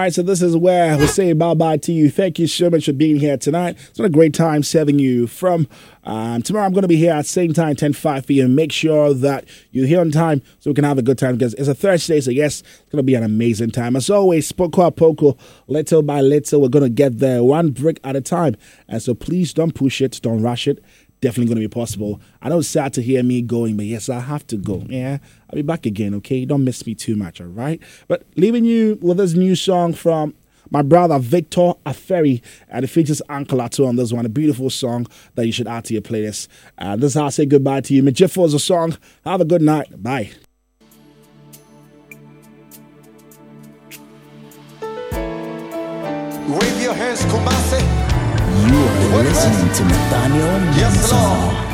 right, so this is where we'll say bye-bye to you. Thank you so much for being here tonight. It's been a great time serving you from tomorrow. I'm going to be here at same time, 10:05 p.m. Make sure that you're here on time so we can have a good time because it's a Thursday, so yes, it's going to be an amazing time. As always, poco a poco, little by little, we're going to get there one brick at a time. And so please don't push it, don't rush it. Definitely going to be possible. I know it's sad to hear me going, but yes, I have to go. Yeah, I'll be back again, okay? Don't miss me too much, all right? But leaving you with this new song from my brother Victor Aferi, and it features Uncle Ato on this one, a beautiful song that you should add to your playlist. This is how I say goodbye to you. Majifo is a song. Have a good night. Bye. Wave your hands, Kumasi. You are listening to Nathaniel Manson. Yes, Lord.